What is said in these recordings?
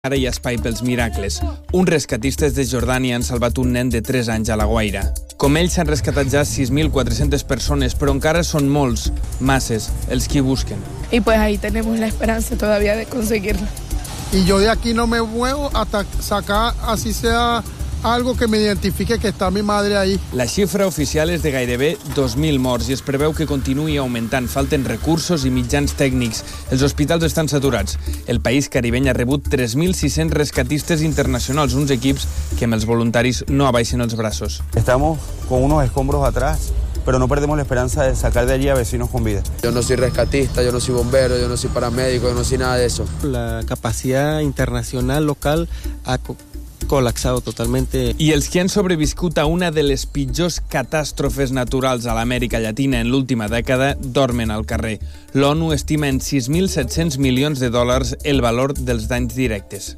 Ara hi ha espai pels miracles. Uns rescatistes de Jordània han salvat un nen de 3 anys a La Guaira. Com ells s'han rescatat ja 6.400 persones, però encara són molts, masses, els que busquen. Y pues ahí tenemos la esperanza todavía de conseguirlo. Y yo de aquí no me muevo hasta sacar, así sea, algo que me identifique que está mi madre ahí. La xifra oficial és de gairebé 2.000 morts i es preveu que continuï augmentant. Falten recursos i mitjans tècnics. Els hospitals estan saturats. El país caribeny ha rebut 3.600 rescatistes internacionals, uns equips que amb els voluntaris no abaixen els braços. Estamos con unos escombros atrás, pero no perdemos la esperanza de sacar de allí a vecinos con vida. Yo no soy rescatista, yo no soy bombero, yo no soy paramédico, yo no soy nada de eso. La capacidad internacional local ha colapsado totalmente. I els que han sobreviscut a una de les pitjors catàstrofes naturals a l'Amèrica Llatina en l'última dècada dormen al carrer. L'ONU estima en 6.700 milions de dòlars el valor dels danys directes.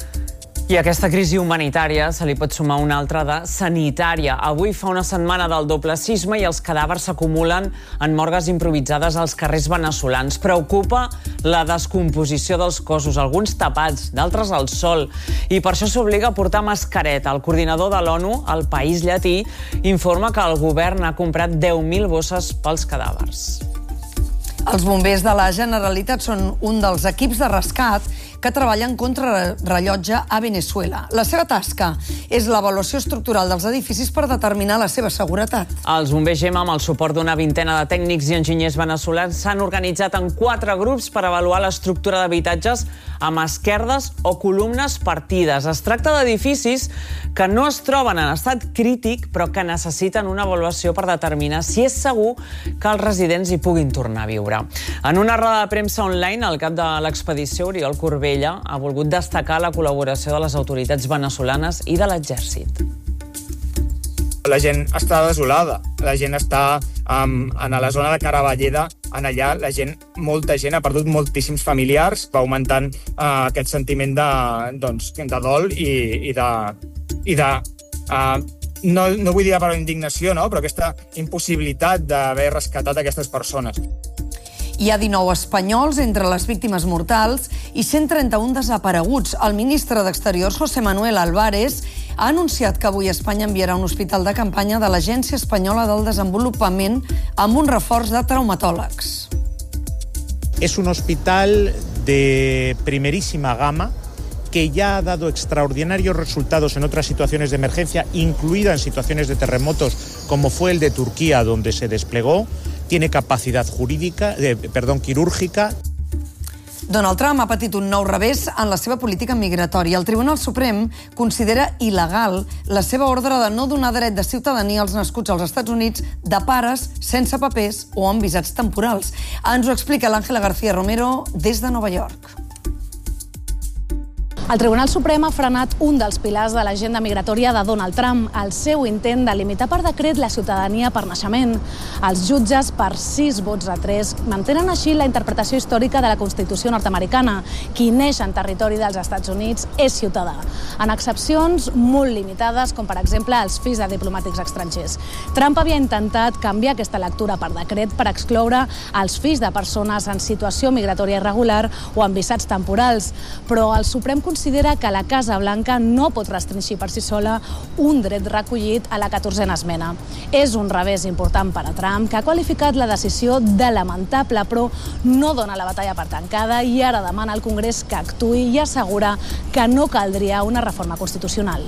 I a aquesta crisi humanitària se li pot sumar una altra de sanitària. Avui fa una setmana del doble sisme i els cadàvers s'acumulen en morgues improvisades als carrers veneçolans. Preocupa la descomposició dels cossos, alguns tapats, d'altres al sol. I per això s'obliga a portar mascareta. El coordinador de l'ONU, el país llatí, informa que el govern ha comprat 10.000 bosses pels cadàvers. Els bombers de la Generalitat són un dels equips de rescat que treballen contra rellotge a Veneçuela. La seva tasca és l'avaluació estructural dels edificis per determinar la seva seguretat. Els bombers GEMA, amb el suport d'una vintena de tècnics i enginyers veneçolans, s'han organitzat en 4 grups per avaluar l'estructura d'habitatges amb esquerdes o columnes partides. Es tracta d'edificis que no es troben en estat crític, però que necessiten una avaluació per determinar si és segur que els residents hi puguin tornar a viure. En una roda de premsa online, el cap de l'expedició, Oriol Corbella, ha volgut destacar la col·laboració de les autoritats veneçolanes i de l'exèrcit. La gent està desolada, la gent està en la zona de Caravalleda, en allà molta gent ha perdut moltíssims familiars, va augmentant aquest sentiment de dol i de no vull dir la paraula indignació, no? Però aquesta impossibilitat d'haver rescatat aquestes persones. Hi ha 19 espanyols entre les víctimes mortals i 131 desapareguts. El ministre d'Exteriors, José Manuel Álvarez, ha anunciat que avui Espanya enviarà un hospital de campanya de l'Agència Espanyola del Desenvolupament amb un reforç de traumatòlegs. Es un hospital de primerísima gama que ya ha dado extraordinarios resultados en otras situaciones de emergencia, incluida en situaciones de terremotos, como fue el de Turquía, donde se desplegó. Tiene capacidad quirúrgica. Donald Trump ha patit un nou revés en la seva política migratòria. El Tribunal Suprem considera il·legal la seva ordre de no donar dret de ciutadania als nascuts als Estats Units de pares sense papers o amb visats temporals. Ens ho explica l'Àngela García Romero des de Nova York. El Tribunal Suprem ha frenat un dels pilars de l'agenda migratòria de Donald Trump, el seu intent de limitar per decret la ciutadania per naixement. Els jutges, per 6 vots a 3, mantenen així la interpretació històrica de la Constitució nord-americana. Qui neix en territori dels Estats Units és ciutadà, en excepcions molt limitades, com per exemple els fills de diplomàtics estrangers. Trump havia intentat canviar aquesta lectura per decret per excloure els fills de persones en situació migratòria irregular o amb visats temporals, però el Suprem considera que la Casa Blanca no pot restringir per si sola un dret recollit a la 14a esmena. És un revés important per a Trump, que ha qualificat la decisió de lamentable, però no dona la batalla per tancada i ara demana al Congrés que actuï i assegura que no caldria una reforma constitucional.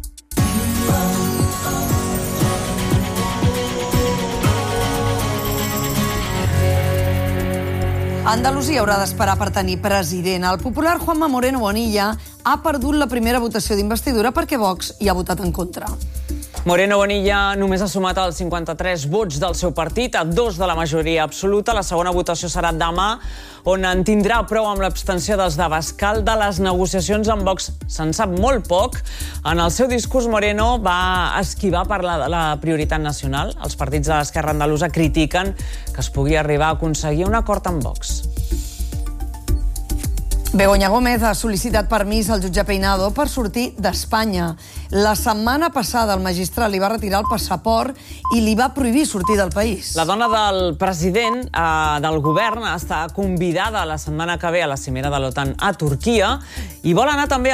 Andalusia haurà d'esperar per tenir president. El popular Juanma Moreno Bonilla ha perdut la primera votació d'investidura perquè Vox hi ha votat en contra. Moreno Bonilla només ha sumat els 53 vots del seu partit, a 2 de la majoria absoluta. La segona votació serà demà, on en tindrà prou amb l'abstenció dels d'Abascal. De les negociacions amb Vox se'n sap molt poc. En el seu discurs, Moreno va esquivar parlar de la prioritat nacional. Els partits de l'esquerra andalusa critiquen que es pugui arribar a aconseguir un acord amb Vox. Begoña Gómez ha sol·licitat permís al jutge Peinado per sortir d'Espanya. La setmana passada el magistrat li va retirar el passaport i li va prohibir sortir del país. La dona del president del govern està convidada la setmana que ve a la cimera de l'OTAN a Turquia i vol anar també